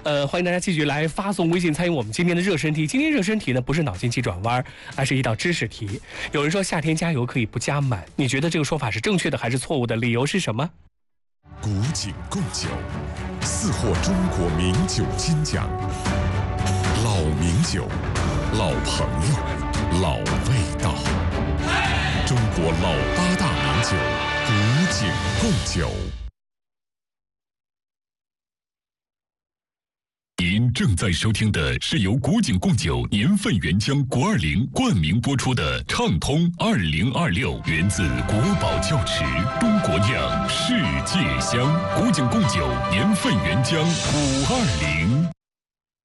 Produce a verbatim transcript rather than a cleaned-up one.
呃，欢迎大家继续来发送微信参与我们今天的热身题。今天热身题呢，不是脑筋急转弯，而是一道知识题。有人说夏天加油可以不加满，你觉得这个说法是正确的还是错误的？理由是什么？ 古井贡酒，四获中国名酒金奖。老名酒，老朋友，老味道。中国老八大名酒，古井贡酒。您正在收听的是由古井贡酒年份原浆国二零冠名播出的畅通二零二六，源自国宝窖池，中国酿，世界香。古井贡酒年份原浆五二零。